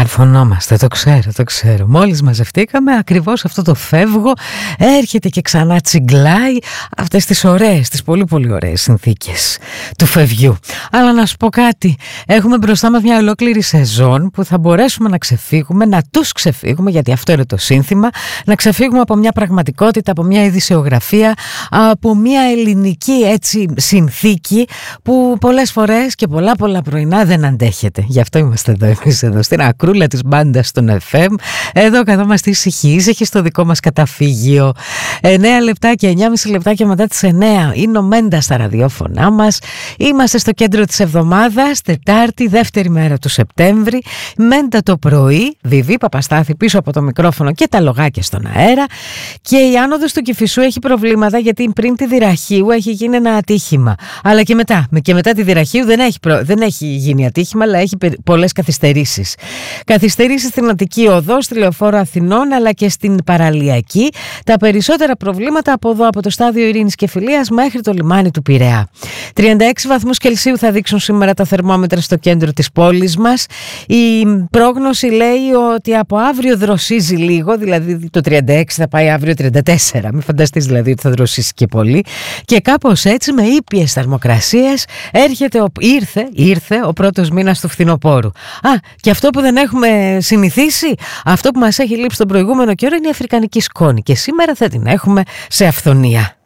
Καρφωνόμαστε, το ξέρω. Μόλις μαζευτήκαμε, ακριβώς αυτό το φεύγω έρχεται και ξανά τσιγκλάει αυτές τις ωραίες, τις πολύ πολύ ωραίες συνθήκες του φευγιού. Αλλά να σου πω κάτι, έχουμε μπροστά μας μια ολόκληρη σεζόν που θα μπορέσουμε να ξεφύγουμε, να τους ξεφύγουμε, γιατί αυτό είναι το σύνθημα, να ξεφύγουμε από μια πραγματικότητα, από μια ειδησιογραφία, από μια ελληνική έτσι συνθήκη που πολλές φορές και πολλά πρωινά δεν αντέχεται. Γι' αυτό είμαστε εδώ εμείς εδώ στην ακρούλα της μπάντας των FM. Εδώ καθόμαστε ήσυχοι στο δικό μας καταφύγιο. 9 λεπτάκια, 9,5 λεπτάκια μετά τις 9 είναι ο Μέντα στα ραδιόφωνά μας. Είμαστε στο κέντρο της εβδομάδας, Τετάρτη, δεύτερη μέρα του Σεπτέμβρη. Μέντα το πρωί, Βιβί Παπαστάθη πίσω από το μικρόφωνο και τα λογάκια στον αέρα. Και η άνοδος του Κηφισού έχει προβλήματα γιατί πριν τη Δυραχείου έχει γίνει ένα ατύχημα. Αλλά και μετά τη Δυραχείου δεν έχει γίνει ατύχημα, αλλά έχει πολλές καθυστερήσεις. Καθυστερήσεις στην Αττική Οδό, στη Λεωφόρο Αθηνών, αλλά και στην Παραλιακή. Τα περισσότερα προβλήματα από εδώ, από το στάδιο Ειρήνης και Φιλίας μέχρι το λιμάνι του Πειραιά. 36 βαθμούς Κελσίου θα δείξουν σήμερα τα θερμόμετρα στο κέντρο της πόλης μας. Η πρόγνωση λέει ότι από αύριο δροσίζει λίγο, δηλαδή το 36 θα πάει αύριο 34. Μην φανταστείς δηλαδή ότι θα δροσίσει και πολύ. Και κάπως έτσι με ήπιες θερμοκρασίες ήρθε ο πρώτος μήνας του φθινοπόρου. Και αυτό που δεν έχουμε συνηθίσει, αυτό που μας έχει λείψει τον προηγούμενο καιρό είναι η αφρικανική σκόνη. Και σήμερα θα την έχουμε σε αυθονία.